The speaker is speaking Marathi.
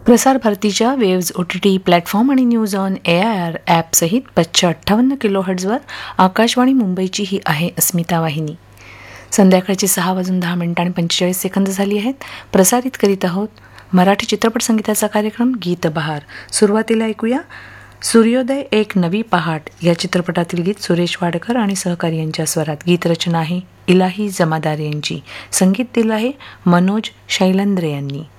प्रसार भारतीच्या वेव्ज OTT प्लॅटफॉर्म आणि न्यूज ऑन AIR ॲपसहित 558 किलोहर्ट्झवर आकाशवाणी मुंबईची ही आहे अस्मिता वाहिनी. संध्याकाळची 6:10:45 झाली आहेत. प्रसारित करीत आहोत मराठी चित्रपट संगीताचा कार्यक्रम गीत बहार. सुरुवातीला ऐकूया सूर्योदय एक नवी पहाट या चित्रपटातील गीत सुरेश वाडकर आणि सहकारी यांच्या स्वरात. गीतरचना आहे इलाही जमादार यांची. संगीत दिलं आहे मनोज शैलेंद्र यांनी.